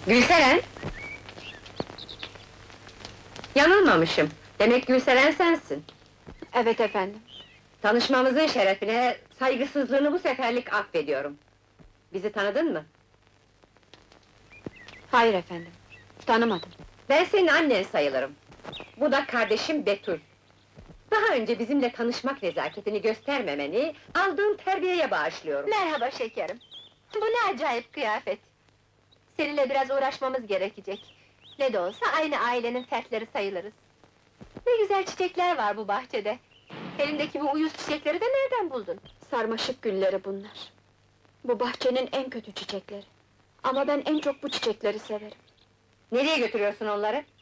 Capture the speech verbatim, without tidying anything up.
Gülseren! Yanılmamışım. Demek Gülseren sensin. Evet efendim. Tanışmamızın şerefine, saygısızlığını bu seferlik affediyorum. Bizi tanıdın mı? Hayır efendim. Tanımadım. Ben senin annen sayılırım. Bu da kardeşim Betül. Daha önce bizimle tanışmak nezaketini göstermemeni, aldığım terbiyeye bağışlıyorum. Merhaba şekerim. Bu ne acayip kıyafet. Seninle biraz uğraşmamız gerekecek. Ne de olsa aynı ailenin fertleri sayılırız. Ne güzel çiçekler var bu bahçede. Elindeki bu uyuz çiçekleri de nereden buldun? Sarmaşık gülleri bunlar. Bu bahçenin en kötü çiçekleri. Ama ben en çok bu çiçekleri severim. Nereye götürüyorsun onları?